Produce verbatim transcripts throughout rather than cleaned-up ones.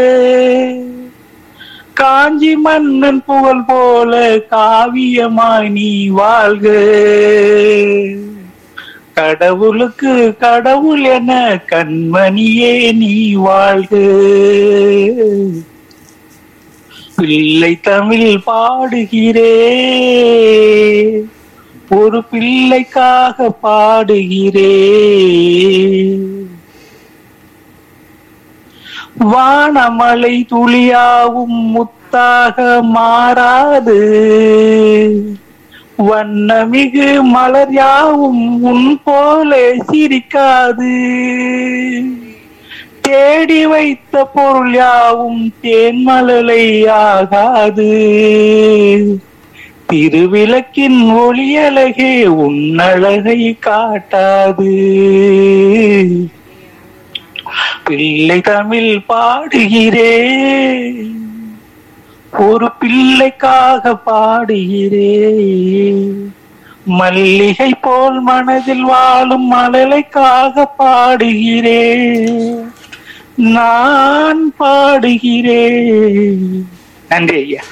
காஞ்சி மன்னன் புகழ் போல காவியமாய் நீ வாழ்க. கடவுளுக்கு கடவுள் என கண்மணியே நீ வாழ்க. பிள்ளை தமிழ் பாடுகிறே, ஒரு பிள்ளைக்காக பாடுகிறே. வானமலை துளியாவும் முத்தாக மாறாது, வண்ணமிகு மலர் யாவும் உன் போல சிரிக்காது. தேடி வைத்த பொருள் யாவும் தேன்மலலை ஆகாது. திருவிளக்கின் ஒளியழகே உன்னழகை காட்டாது. பிள்ளை தமிழ் பாடுகிறே, ஒரு பிள்ளைக்காக பாடுகிறே. மல்லிகை போல் மனதில் வாழும் மலலைக்காக பாடுகிறே. நான் பாடுகிறேன். நன்றி ஐயா.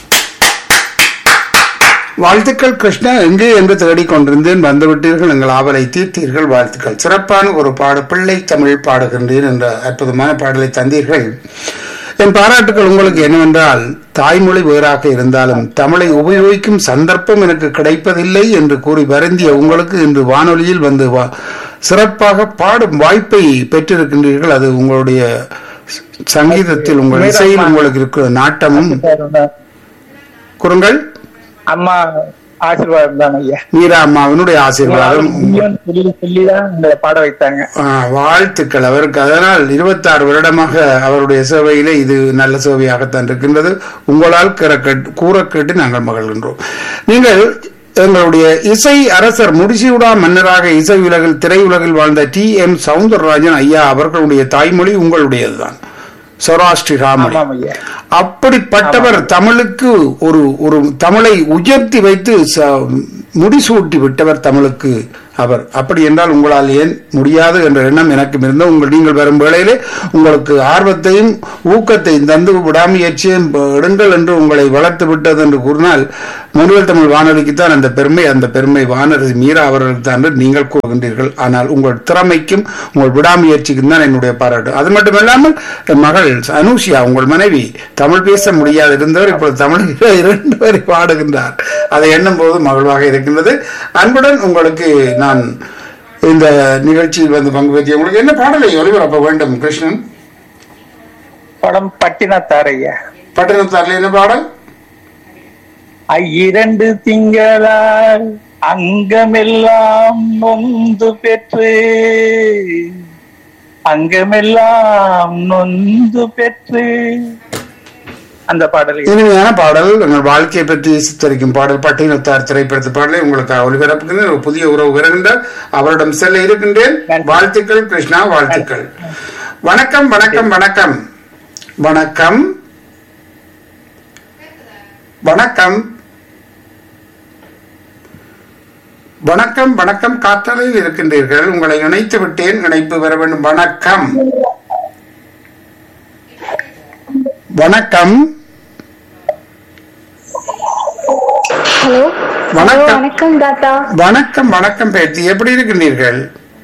வாழ்த்துக்கள் கிருஷ்ணா. எங்கே என்று தேடிக்கொண்டிருந்தேன், வந்துவிட்டீர்கள், எங்கள் ஆவலை தீர்த்தீர்கள். வாழ்த்துக்கள். சிறப்பான ஒரு பாடு, பிள்ளை தமிழ் பாடுகின்றேன் என்ற அற்புதமான பாடலை தந்தீர்கள். என் பாராட்டுக்கள் உங்களுக்கு. என்னவென்றால், தாய்மொழி வேறாக இருந்தாலும் தமிழை உபயோகிக்கும் சந்தர்ப்பம் எனக்கு கிடைப்பதில்லை என்று கூறி வருந்திய உங்களுக்கு இன்று வானொலியில் வந்து சிறப்பாக பாடும் வாய்ப்பை பெற்றிருக்கின்றீர்கள். அது உங்களுடைய சங்கீதத்தில், உங்கள் இசையில் உங்களுக்கு இருக்கிற நாட்டமும். குறுங்கள் அம்மா ஆசீர்வாதம் தான் ஐயா. மீரா அம்மாவினுடைய ஆசீர்வாதம் பாட வைத்தாங்க. வாழ்த்துக்கள் அவருக்கு. அதனால் இருபத்தி ஆறு வருடமாக அவருடைய சேவையிலே இது நல்ல சேவையாகத்தான் இருக்கின்றது. உங்களால் கூற கேட்டு நாங்கள் மகிழ்கின்றோம். நீங்கள் எங்களுடைய இசை அரசர், முடிசூடா மன்னராக இசை உலகில் திரையுலகில் வாழ்ந்த டி எம் சவுந்தரராஜன் ஐயா அவர்களுடைய தாய்மொழி உங்களுடையதுதான், சௌராஷ்டிரி ராமொழி. அப்படிப்பட்டவர் தமிழுக்கு ஒரு ஒரு தமிழை உயர்த்தி வைத்து முடிசூட்டி விட்டவர் தமிழுக்கு அவர். அப்படி என்றால் உங்களால் ஏன் முடியாது என்ற எண்ணம் எனக்கு இருந்த உங்கள் நீங்கள் வரும் வேளையிலே உங்களுக்கு ஆர்வத்தையும் ஊக்கத்தையும் தந்து விடாமுயற்சியும் எடுங்கள் என்று உங்களை வளர்த்து விட்டது என்று கூறினால் முன்னில் தமிழ் வானொலிக்குத்தான் அந்த பெருமை. அந்த பெருமை வானரசி மீரா அவர்களுக்கு தான் என்று நீங்கள் கூறுகின்றீர்கள். ஆனால் உங்கள் திறமைக்கும் உங்கள் விடாமுயற்சிக்கும் தான் என்னுடைய பாராட்டு. அது மட்டுமல்லாமல் என் மகள் அனுஷியா, உங்கள் மனைவி, தமிழ் பேச முடியாது இருந்தவர் இப்பொழுது தமிழில் இரண்டு பேரை பாடுகின்றார். அதை எண்ணும் போது மகிழ்வாக இருக்கின்றது. அன்புடன் உங்களுக்கு நான் இந்த நிகழ்ச்சியில் வந்து பங்கு பெற்றிய உங்களுக்கு என்ன பாடலை ஒளிபரப்ப வேண்டும் கிருஷ்ணன்? படம் பட்டினத்தாரையா. பட்டினத்தாரில் என்ன பாடல்? இரண்டு திங்களால் அங்கமெல்லாம் நொந்து பெற்று, அங்கமெல்லாம் நொந்து பெற்று, அந்த பாடல் இனிமையான பாடல். எங்கள் வாழ்க்கையை பற்றி சித்தரிக்கும் பாடல். பட்டினத்தார் திரைப்படத்து பாடலை உங்களுக்கு ஒளிபரப்புகின்ற ஒரு புதிய உறவு வருகின்றார். அவரிடம் செல்ல இருக்கின்றேன். வாழ்த்துக்கள் கிருஷ்ணா, வாழ்த்துக்கள். வணக்கம் வணக்கம் வணக்கம் வணக்கம் வணக்கம் வணக்கம் வணக்கம். காற்றலையில் இருக்கின்றீர்கள். உங்களை இணைத்து விட்டேன். இணைப்பு வர வேண்டும். வணக்கம் வணக்கம் ஹலோ. வணக்கம் வணக்கம் தாத்தா. வணக்கம் வணக்கம் பேத்தி, எப்படி இருக்கின்றீர்கள்?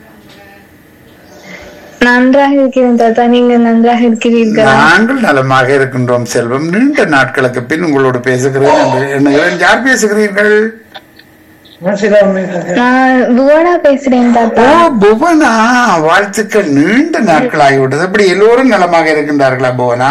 நன்றாக இருக்கிறேன் தாத்தா, நீங்க நன்றாக இருக்கிறீர்கள்? நாங்கள் நலமாக இருக்கின்றோம் செல்வம். நீண்ட நாட்களுக்கு பின் உங்களோடு பேசுகிறேன் என்று எண்ணுகிறேன். யார் பேசுகிறீர்கள்? நான் புவனா பேசுறேன் தாத்தா. ஓ புவனா, வாழ்த்துக்கள். நீண்ட நாட்கள் ஆகிவிட்டது. அப்படி எல்லோரும் நலமாக இருக்கின்றார்களா புவனா?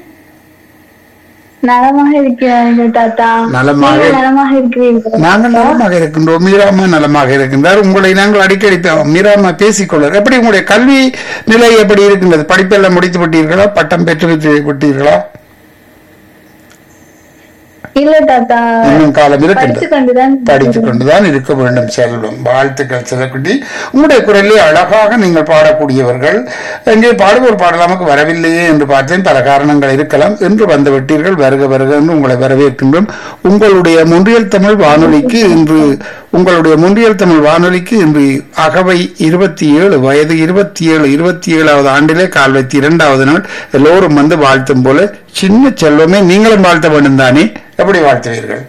நலமாக இருக்கிறார்கள் தாத்தா. நலமாக நலமாக இருக்கிறீர்கள்? நாங்கள் நலமாக இருக்கின்றோம். மீராமா நலமாக இருக்கின்றார். உங்களை நாங்கள் அடிக்கடி மீராமா பேசிக்கொள்ளார். எப்படி உங்களுடைய கல்வி நிலை எப்படி இருக்கின்றது? படிப்பெல்லாம் முடித்து விட்டீர்களா? பட்டம் பெற்று விட்டீர்களா? இல்ல தாத்தா, இன்னும் காலம் படிச்சு இருக்கின்றது. கொண்டுதான் படித்துக் கொண்டுதான் இருக்க வேண்டும் செல்வம். வாழ்த்துக்கள் செல்லக்குட்டி. உங்களுடைய குரலிலே அழகாக நீங்கள் பாடக்கூடியவர்கள். எங்கே பாடுவோர் பாடலாமுக்கு வரவில்லையே என்று பார்த்தேன். பல காரணங்கள் இருக்கலாம். என்று வந்து விட்டீர்கள். வருக வருக என்று உங்களை வரவேற்கின்றோம். உங்களுடைய முன்றியல் தமிழ் வானொலிக்கு இன்று உங்களுடைய முன்றியல் தமிழ் வானொலிக்கு இன்று அகவை இருபத்தி ஏழு வயது இருபத்தி ஏழு இருபத்தி ஏழாவது ஆண்டிலே கால் வைத்து இரண்டாவது நாள் எல்லோரும் வந்து வாழ்த்தும் போல சின்ன செல்வமே நீங்களும் வாழ்த்த வேண்டும் தானே? எப்படி வாழ்த்துவீர்கள்?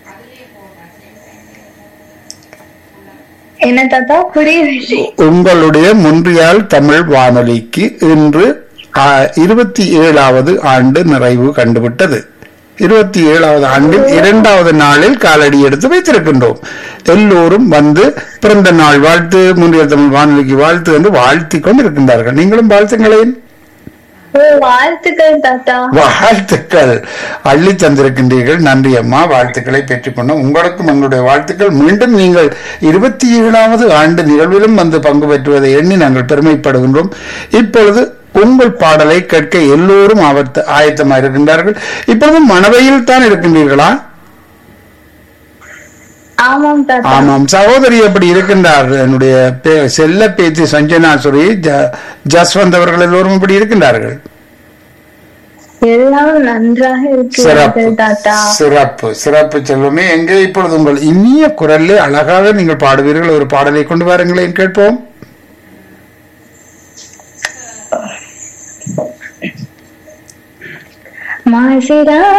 என்ன தாத்தா புரியவில்லை. உங்களுடைய முன்றியால் தமிழ் வானொலிக்கு இன்று இருபத்தி ஏழாவது ஆண்டு நிறைவு கண்டுவிட்டது. இருபத்தி ஏழாவது ஆண்டில் இரண்டாவது நாளில் காலடி எடுத்து வைத்திருக்கின்றோம். எல்லோரும் வந்து பிறந்த நாள் வாழ்த்து, முன்றியல் தமிழ் வானொலிக்கு வாழ்த்து என்று வாழ்த்தி கொண்டிருக்கின்றார்கள். நீங்களும் வாழ்த்துங்களேன். வாழ்த்துக்கள் தாத்தா. வாழ்த்துக்கள் அள்ளி தந்திருக்கின்றீர்கள். நன்றி அம்மா. வாழ்த்துக்களை பெற்றுக்கொண்ட உங்களுக்கும் எங்களுடைய வாழ்த்துக்கள். மீண்டும் நீங்கள் இருபத்தி ஏழாவது ஆண்டு நிகழ்விலும் வந்து பங்கு பெற்றுவதை எண்ணி நாங்கள் பெருமைப்படுகின்றோம். இப்பொழுது உங்கள் பாடலை கேட்க எல்லோரும் ஆபத்து ஆயத்தமாக இருக்கின்றார்கள். இப்பொழுது மணவையில் தான் இருக்கின்றீர்களா? ஆமாம் தாத்தா. ஆமாம். சகோதரி எப்படி இருக்கின்றார்? என்னுடைய செல்ல பேத்தி சஞ்சனாசுரி, ஜஸ்வந்த் அவர்கள் எல்லோரும் இப்படி இருக்கின்றார்கள்? எல்லாம் நன்றாக இருக்கிறது தாத்தா. சிறப்பு சிறப்பு செல்வமே. எங்கே இப்பொழுது உங்கள் இனிய குரலில் அழகாக நீங்கள் பாடுவீர்கள். ஒரு பாடலை கொண்டு வாருங்களேன், கேட்போம். மாசிரா